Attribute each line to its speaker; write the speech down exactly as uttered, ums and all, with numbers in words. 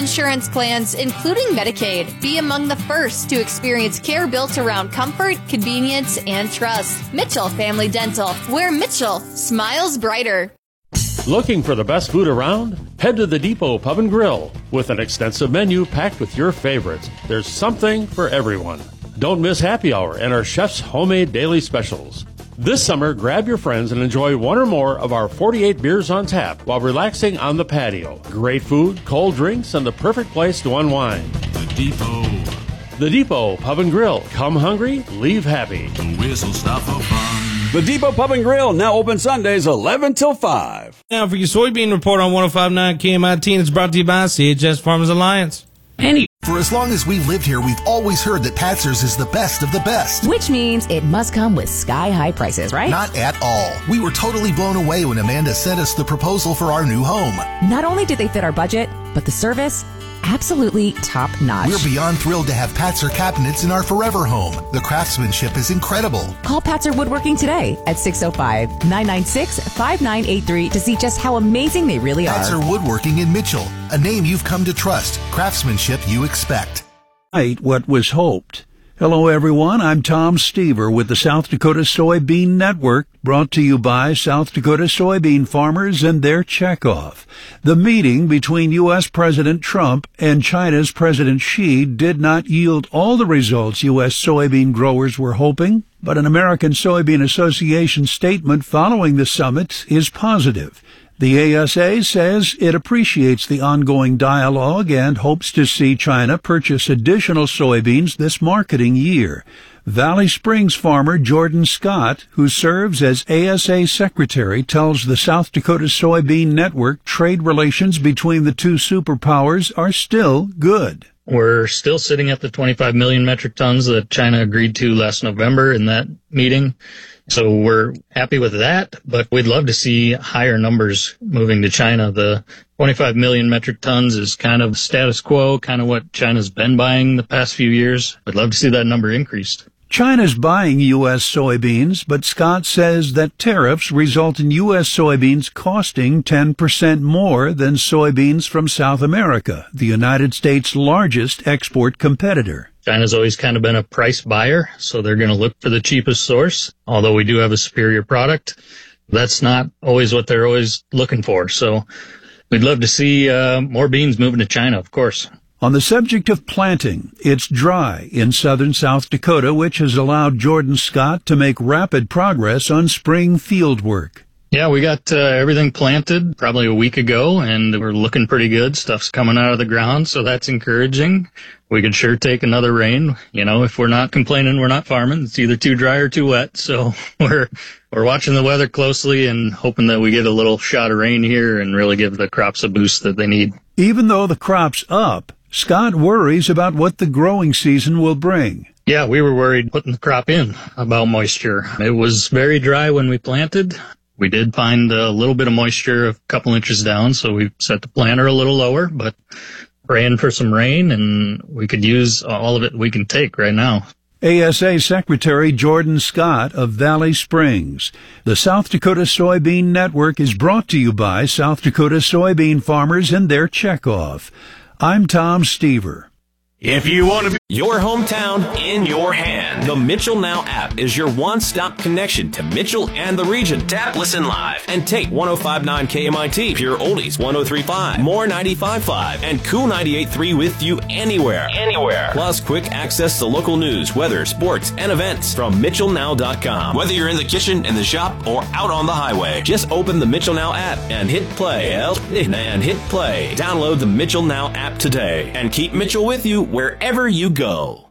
Speaker 1: insurance plans, including Medicaid. Be among the first to experience care built around comfort, convenience, and trust. Mitchell Family Dental, where Mitchell smiles brighter.
Speaker 2: Looking for the best food around? Head to the Depot Pub and Grill. With an extensive menu packed with your favorites, there's something for everyone. Don't miss happy hour and our chef's homemade daily specials. This summer, grab your friends and enjoy one or more of our forty-eight beers on tap while relaxing on the patio. Great food, cold drinks, and the perfect place to unwind.
Speaker 3: The Depot.
Speaker 2: The Depot Pub and Grill. Come hungry, leave happy.
Speaker 3: The whistle stop for fun.
Speaker 4: The Depot Pub and Grill, now open Sundays eleven till five.
Speaker 5: Now for your soybean report on one oh five point nine K M I T, it's brought to you by C H S Farmers Alliance.
Speaker 6: Any. For as long as we've lived here, we've always heard that Patzer's is the best of the best.
Speaker 7: Which means it must come with sky-high prices, right?
Speaker 6: Not at all. We were totally blown away when Amanda sent us the proposal for our new home.
Speaker 7: Not only did they fit our budget, but the service, absolutely top-notch.
Speaker 6: We're beyond thrilled to have Patzer cabinets in our forever home. The craftsmanship is incredible.
Speaker 7: Call Patzer Woodworking today at six oh five, nine nine six, five nine eight three to see just how amazing they really are.
Speaker 6: Patzer Woodworking in Mitchell, a name you've come to trust. Craftsmanship you expect.
Speaker 8: What was hoped. Hello, everyone. I'm Tom Stever with the South Dakota Soybean Network, brought to you by South Dakota soybean farmers and their checkoff. The meeting between U S President Trump and China's President Xi did not yield all the results U S soybean growers were hoping, but an American Soybean Association statement following the summit is positive. The A S A says it appreciates the ongoing dialogue and hopes to see China purchase additional soybeans this marketing year. Valley Springs farmer Jordan Scott, who serves as A S A secretary, tells the South Dakota Soybean Network trade relations between the two superpowers are still good.
Speaker 9: We're still sitting at the twenty-five million metric tons that China agreed to last November in that meeting. So we're happy with that, but we'd love to see higher numbers moving to China. The twenty-five million metric tons is kind of status quo, kind of what China's been buying the past few years. We'd love to see that number increased.
Speaker 8: China's buying U S soybeans, but Scott says that tariffs result in U S soybeans costing ten percent more than soybeans from South America, the United States' largest export competitor.
Speaker 9: China's always kind of been a price buyer, so they're going to look for the cheapest source. Although we do have a superior product, that's not always what they're always looking for. So we'd love to see uh, more beans moving to China, of course.
Speaker 8: On the subject of planting, it's dry in southern South Dakota, which has allowed Jordan Scott to make rapid progress on spring field work.
Speaker 9: Yeah, we got uh, everything planted probably a week ago, and we're looking pretty good. Stuff's coming out of the ground, so that's encouraging. We could sure take another rain. You know, if we're not complaining, we're not farming. It's either too dry or too wet. So we're we're watching the weather closely and hoping that we get a little shot of rain here and really give the crops a boost that they need.
Speaker 8: Even though the crop's up, Scott worries about what the growing season will bring.
Speaker 9: Yeah, we were worried putting the crop in about moisture. It was very dry when we planted. We did find a little bit of moisture a couple inches down, so we set the planter a little lower, but praying for some rain, and we could use all of it we can take right now.
Speaker 8: A S A Secretary Jordan Scott of Valley Springs. The South Dakota Soybean Network is brought to you by South Dakota soybean farmers and their checkoff. I'm Tom Stever.
Speaker 10: If you want to be your hometown in your hand, the Mitchell Now app is your one-stop connection to Mitchell and the region. Tap, listen live, and take one oh five point nine K M I T, Pure Oldies one oh three point five, More ninety-five point five, and Cool ninety-eight point three with you anywhere. Anywhere. Plus quick access to local news, weather, sports, and events from Mitchell Now dot com. Whether you're in the kitchen, in the shop, or out on the highway, just open the Mitchell Now app and hit play. And hit play. Download the Mitchell Now app today and keep Mitchell with you wherever you go.